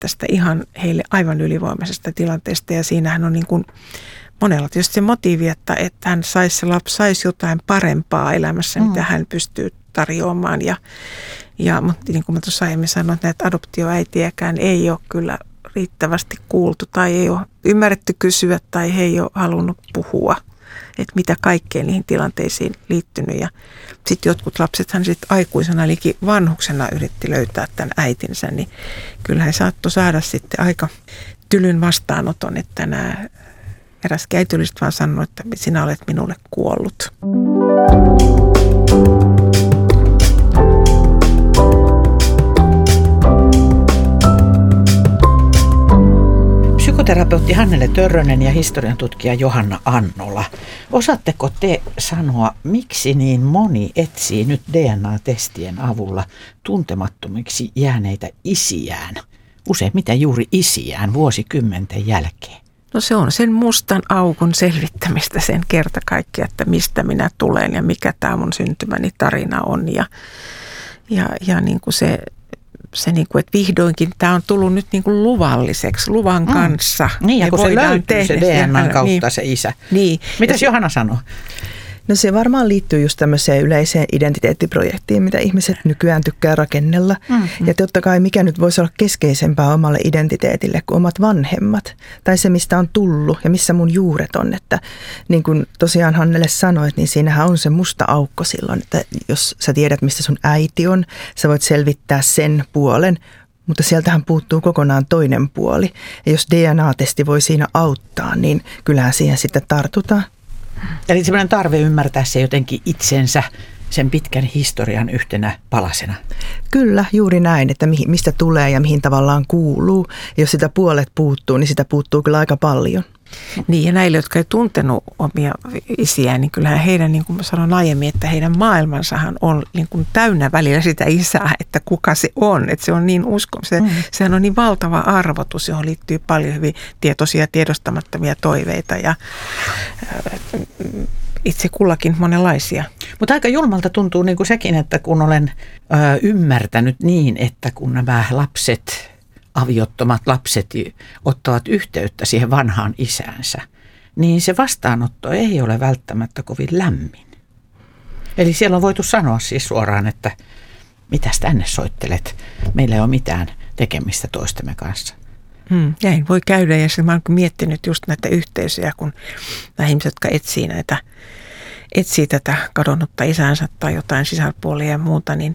tästä ihan heille aivan ylivoimaisesta tilanteesta. Ja siinähän on niin kuin monella tietysti se motiivi, että hän se lapsi saisi jotain parempaa elämässä, mitä hän pystyy tarjoamaan. Mutta niin kuin mä tuossa aiemmin sanoin, että näitä adoptioäitiäkään ei ole kyllä riittävästi kuultu tai ei ole ymmärretty kysyä tai he ei ole halunnut puhua, että mitä kaikkeen niihin tilanteisiin liittynyt. Ja sitten jotkut lapsethan sitten aikuisena, eli vanhuksena yritti löytää tämän äitinsä, niin kyllä he saattoi saada sitten aika tylyn vastaanoton, että nämä eräs äitylistä vaan sanoi, että sinä olet minulle kuollut. Psykoterapeutti Hannele Törrönen ja historiantutkija Johanna Annola. Osaatteko te sanoa, miksi niin moni etsii nyt DNA-testien avulla tuntemattomiksi jääneitä isiään? Useimmiten juuri isiään vuosikymmenten jälkeen. No se on sen mustan aukon selvittämistä sen kerta kaikkiaan, että mistä minä tulen ja mikä tämä mun syntymäni tarina on. Ja niin kuin se niin kuin, että vihdoinkin tämä on tullut nyt niin kuin luvalliseksi, luvan kanssa. Niin, ja kun se löytyy se DNAn kautta se isä. Niin. Mitäs Johanna sanoo? No se varmaan liittyy just tämmöiseen yleiseen identiteettiprojektiin, mitä ihmiset nykyään tykkää rakennella. Ja totta kai mikä nyt voisi olla keskeisempää omalle identiteetille kuin omat vanhemmat. Tai se, mistä on tullut ja missä mun juuret on. Että niin kuin tosiaan Hannele sanoit, niin siinähän on se musta aukko silloin, että jos sä tiedät, mistä sun äiti on, sä voit selvittää sen puolen. Mutta sieltähän puuttuu kokonaan toinen puoli. Ja jos DNA-testi voi siinä auttaa, niin kyllähän siihen sitten tartutaan. Eli semmoinen tarve ymmärtää se jotenkin itsensä sen pitkän historian yhtenä palasena. Kyllä, juuri näin, että mistä tulee ja mihin tavallaan kuuluu. Ja jos sitä puolet puuttuu, niin sitä puuttuu kyllä aika paljon. Niin ja näille, jotka ei tuntenut omia isiään, niin kyllähän heidän, niin kuin mä sanoin aiemmin, että heidän maailmansahan on niin kuin täynnä välillä sitä isää, että kuka se on. Että se on niin sehän on niin valtava arvotus, johon liittyy paljon hyvin tietoisia, tiedostamattomia toiveita ja itse kullakin monenlaisia. Mutta aika julmalta tuntuu niin kuin sekin, että kun olen ymmärtänyt niin, että kun nämä lapset, aviottomat lapset ottavat yhteyttä siihen vanhaan isäänsä, niin se vastaanotto ei ole välttämättä kovin lämmin. Eli siellä on voitu sanoa siis suoraan, että mitäs tänne soittelet, meillä ei ole mitään tekemistä toistemme kanssa. Näin voi käydä ja mä oon miettinyt just näitä yhteisöjä, kun nämä ihmiset, jotka etsii tätä kadonnutta isäänsä tai jotain sisarpuolia ja muuta, niin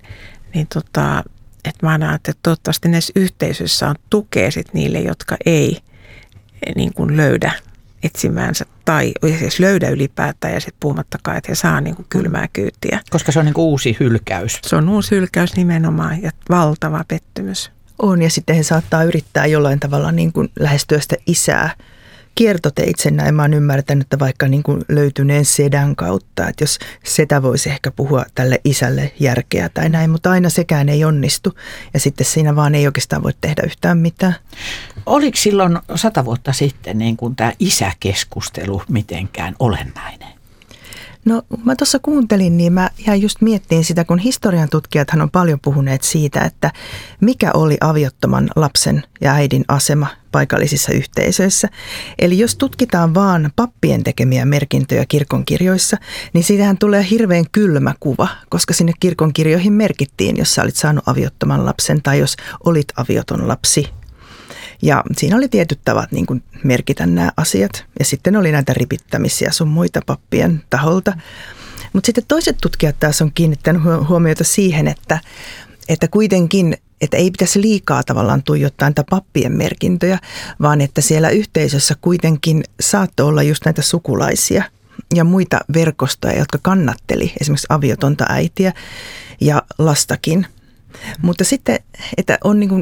että mä ajattelen, että toivottavasti näissä yhteisöissä on tukea sit niille, jotka ei niin kuin löydä etsimäänsä tai edes löydä ylipäätään ja sitten puhumattakaan, että he saa niin kuin kylmää kyytiä. Koska se on niin kuin uusi hylkäys. Se on uusi hylkäys nimenomaan ja valtava pettymys. On ja sitten he saattaa yrittää jollain tavalla niin kuin lähestyä sitä isää. Kiertoteitse näin mä oon ymmärtänyt, että vaikka niin kuin löytyneen sedän kautta, että jos setä voisi ehkä puhua tälle isälle järkeä tai näin, mutta aina sekään ei onnistu ja sitten siinä vaan ei oikeastaan voi tehdä yhtään mitään. Oliko silloin 100 vuotta sitten niin kuin tämä isäkeskustelu mitenkään olennainen? No mä tuossa kuuntelin, niin mä jäin just miettiin sitä, kun historian tutkijathan on paljon puhuneet siitä, että mikä oli aviottoman lapsen ja äidin asema paikallisissa yhteisöissä. Eli jos tutkitaan vaan pappien tekemiä merkintöjä kirkonkirjoissa, niin siitähän tulee hirveän kylmä kuva, koska sinne kirkonkirjoihin merkittiin, jos sä olit saanut aviottoman lapsen tai jos olit avioton lapsi. Ja siinä oli tietyt tavat niin kuin merkitä nämä asiat ja sitten oli näitä ripittämisiä sun muita pappien taholta. Mutta sitten toiset tutkijat taas on kiinnittänyt huomiota siihen, että kuitenkin, että ei pitäisi liikaa tavallaan tuijottaa näitä pappien merkintöjä, vaan että siellä yhteisössä kuitenkin saattoi olla just näitä sukulaisia ja muita verkostoja, jotka kannatteli esimerkiksi aviotonta äitiä ja lastakin. Mutta sitten, että on niin kuin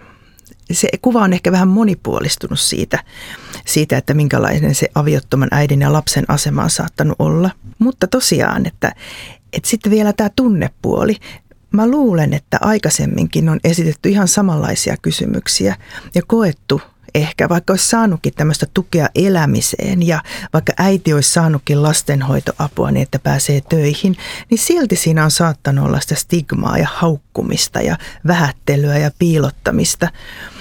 se kuva on ehkä vähän monipuolistunut siitä, että minkälainen se aviottoman äidin ja lapsen asema on saattanut olla. Mutta tosiaan, että sitten vielä tämä tunnepuoli. Mä luulen, että aikaisemminkin on esitetty ihan samanlaisia kysymyksiä ja koettu ehkä, vaikka olisi saanutkin tämmöistä tukea elämiseen ja vaikka äiti olisi saanutkin lastenhoitoapua niin, että pääsee töihin, niin silti siinä on saattanut olla sitä stigmaa ja haukkumista ja vähättelyä ja piilottamista.